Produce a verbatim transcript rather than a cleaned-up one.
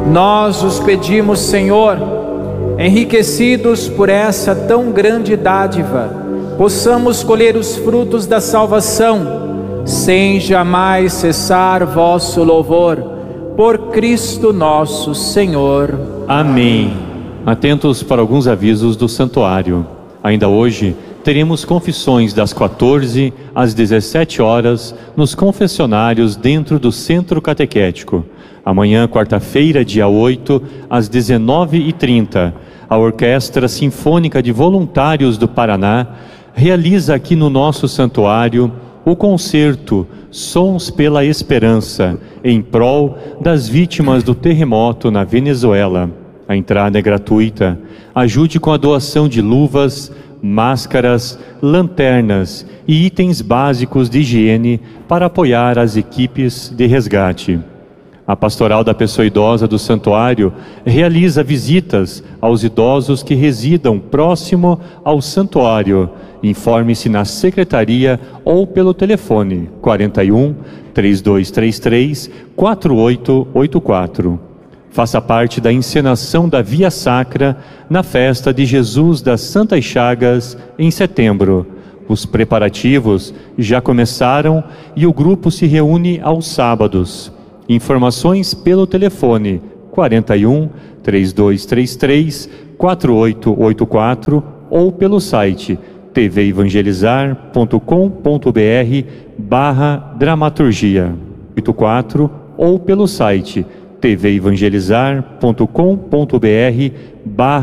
Nós os pedimos, Senhor, enriquecidos por essa tão grande dádiva, possamos colher os frutos da salvação, sem jamais cessar vosso louvor, por Cristo nosso Senhor. Amém. Atentos para alguns avisos do santuário. Ainda hoje teremos confissões das quatorze às dezessete horas nos confessionários dentro do Centro Catequético. Amanhã, quarta-feira, dia oito, às dezenove e trinta, a Orquestra Sinfônica de Voluntários do Paraná realiza aqui no nosso santuário o concerto Sons pela Esperança, em prol das vítimas do terremoto na Venezuela. A entrada é gratuita. Ajude com a doação de luvas, máscaras, lanternas e itens básicos de higiene para apoiar as equipes de resgate. A Pastoral da Pessoa Idosa do Santuário realiza visitas aos idosos que residam próximo ao santuário. Informe-se na secretaria ou pelo telefone quarenta e um, três dois três três, quatro oito oito quatro. Faça parte da encenação da Via Sacra na festa de Jesus das Santas Chagas em setembro. Os preparativos já começaram e o grupo se reúne aos sábados. Informações pelo telefone quarenta e um, três dois três três, quatro oito oito quatro ou pelo site t v evangelizar ponto com ponto b r barra dramaturgia oito quatro ou pelo site t v evangelizar ponto com ponto b r barra